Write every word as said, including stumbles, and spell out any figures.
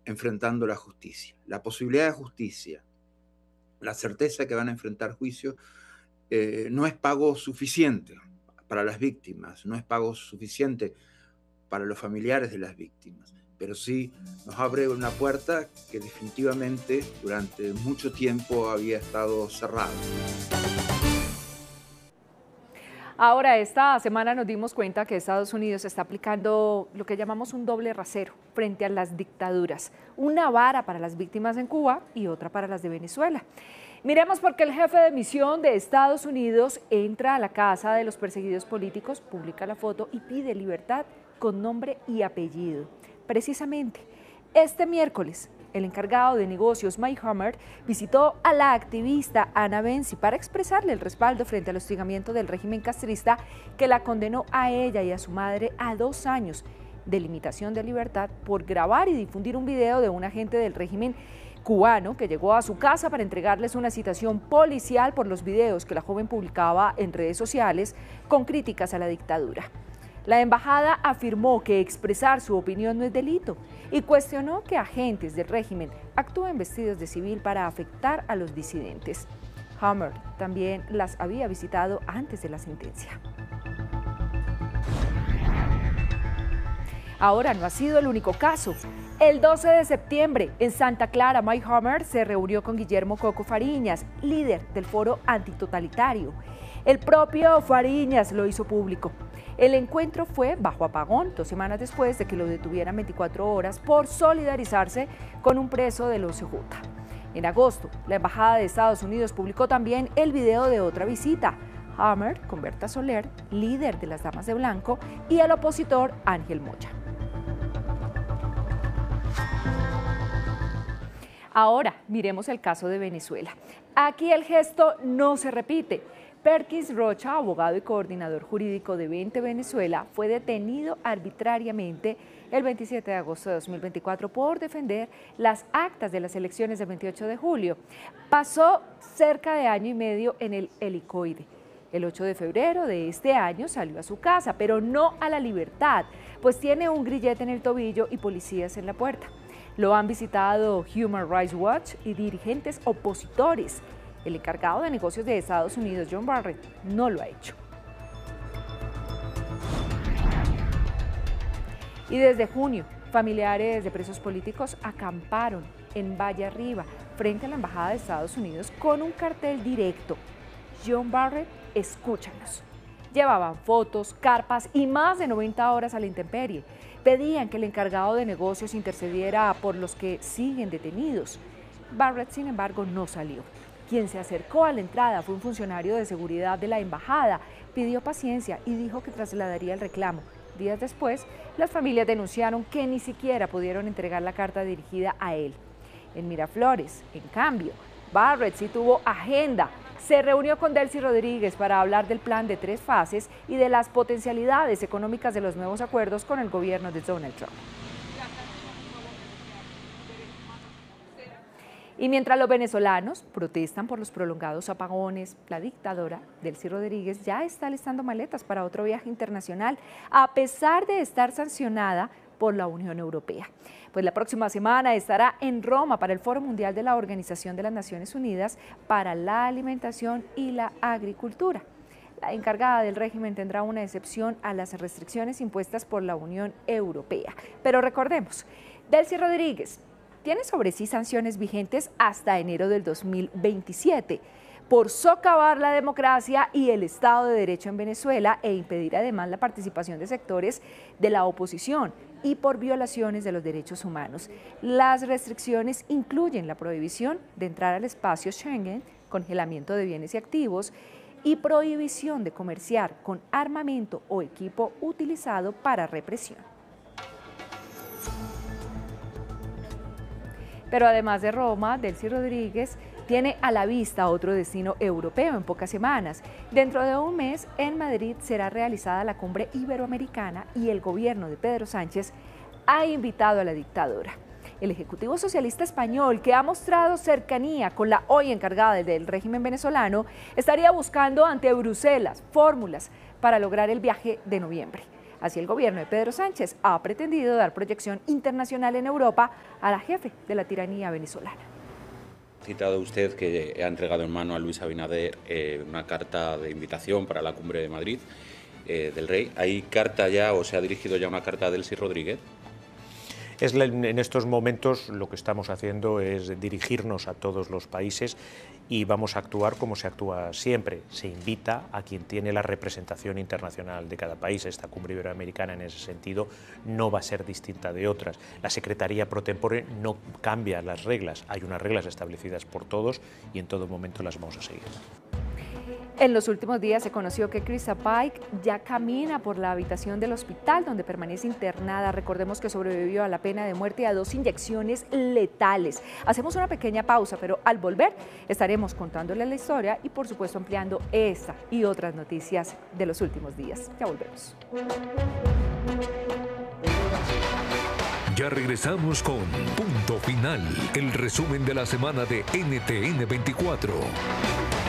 enfrentando la justicia. La posibilidad de justicia, la certeza de que van a enfrentar juicio, eh, no es pago suficiente para las víctimas, no es pago suficiente para los familiares de las víctimas, pero sí nos abre una puerta que definitivamente durante mucho tiempo había estado cerrada. Ahora, esta semana nos dimos cuenta que Estados Unidos está aplicando lo que llamamos un doble rasero frente a las dictaduras, una vara para las víctimas en Cuba y otra para las de Venezuela. Miremos por qué el jefe de misión de Estados Unidos entra a la casa de los perseguidos políticos, publica la foto y pide libertad con nombre y apellido. Precisamente, este miércoles, el encargado de negocios Mike Hammer visitó a la activista Ana Benzi para expresarle el respaldo frente al hostigamiento del régimen castrista que la condenó a ella y a su madre a dos años de limitación de libertad por grabar y difundir un video de un agente del régimen cubano que llegó a su casa para entregarles una citación policial por los videos que la joven publicaba en redes sociales con críticas a la dictadura. La embajada afirmó que expresar su opinión no es delito y cuestionó que agentes del régimen actúen vestidos de civil para afectar a los disidentes. Hammer también las había visitado antes de la sentencia. Ahora no ha sido el único caso. El doce de septiembre, en Santa Clara, Mike Hammer se reunió con Guillermo Coco Fariñas, líder del Foro Antitotalitario. El propio Fariñas lo hizo público. El encuentro fue bajo apagón, dos semanas después de que lo detuvieran veinticuatro horas por solidarizarse con un preso del O C J. En agosto, la Embajada de Estados Unidos publicó también el video de otra visita. Hammer con Berta Soler, líder de las Damas de Blanco, y el opositor Ángel Moya. Ahora, miremos el caso de Venezuela. Aquí el gesto no se repite. Perkins Rocha, abogado y coordinador jurídico de Vente Venezuela, fue detenido arbitrariamente el veintisiete de agosto de dos mil veinticuatro por defender las actas de las elecciones del veintiocho de julio. Pasó cerca de año y medio en el helicoide. El ocho de febrero de este año salió a su casa, pero no a la libertad, pues tiene un grillete en el tobillo y policías en la puerta. Lo han visitado Human Rights Watch y dirigentes opositores. El encargado de negocios de Estados Unidos, John Barrett, no lo ha hecho. Y desde junio, familiares de presos políticos acamparon en Valle Arriba, frente a la Embajada de Estados Unidos, con un cartel directo: John Barrett, escúchanos. Llevaban fotos, carpas y más de noventa horas a la intemperie. Pedían que el encargado de negocios intercediera por los que siguen detenidos. Barrett, sin embargo, no salió. Quien se acercó a la entrada fue un funcionario de seguridad de la embajada, pidió paciencia y dijo que trasladaría el reclamo. Días después, las familias denunciaron que ni siquiera pudieron entregar la carta dirigida a él. En Miraflores, en cambio, Barrett sí tuvo agenda. Se reunió con Delcy Rodríguez para hablar del plan de tres fases y de las potencialidades económicas de los nuevos acuerdos con el gobierno de Donald Trump. Y mientras los venezolanos protestan por los prolongados apagones, la dictadora Delcy Rodríguez ya está listando maletas para otro viaje internacional, a pesar de estar sancionada por la Unión Europea. Pues la próxima semana estará en Roma para el Foro Mundial de la Organización de las Naciones Unidas para la Alimentación y la Agricultura. La encargada del régimen tendrá una excepción a las restricciones impuestas por la Unión Europea. Pero recordemos, Delcy Rodríguez tiene sobre sí sanciones vigentes hasta enero del dos mil veintisiete por socavar la democracia y el Estado de Derecho en Venezuela e impedir además la participación de sectores de la oposición y por violaciones de los derechos humanos. Las restricciones incluyen la prohibición de entrar al espacio Schengen, congelamiento de bienes y activos y prohibición de comerciar con armamento o equipo utilizado para represión. Pero además de Roma, Delcy Rodríguez tiene a la vista otro destino europeo en pocas semanas. Dentro de un mes, en Madrid será realizada la cumbre iberoamericana y el gobierno de Pedro Sánchez ha invitado a la dictadura. El Ejecutivo Socialista Español, que ha mostrado cercanía con la hoy encargada del régimen venezolano, estaría buscando ante Bruselas fórmulas para lograr el viaje de noviembre. Así el gobierno de Pedro Sánchez ha pretendido dar proyección internacional en Europa a la jefe de la tiranía venezolana. Ha citado usted que ha entregado en mano a Luis Abinader eh, una carta de invitación para la cumbre de Madrid eh, del Rey. ¿Hay carta ya o se ha dirigido ya una carta a Delcy Rodríguez? Es la, en estos momentos lo que estamos haciendo es dirigirnos a todos los países y vamos a actuar como se actúa siempre. Se invita a quien tiene la representación internacional de cada país. Esta cumbre iberoamericana en ese sentido no va a ser distinta de otras. La Secretaría pro tempore no cambia las reglas. Hay unas reglas establecidas por todos y en todo momento las vamos a seguir. En los últimos días se conoció que Krista Paik ya camina por la habitación del hospital donde permanece internada. Recordemos que sobrevivió a la pena de muerte y a dos inyecciones letales. Hacemos una pequeña pausa, pero al volver estaremos contándole la historia y por supuesto ampliando esta y otras noticias de los últimos días. Ya volvemos. Ya regresamos con Punto Final, el resumen de la semana de N T N veinticuatro.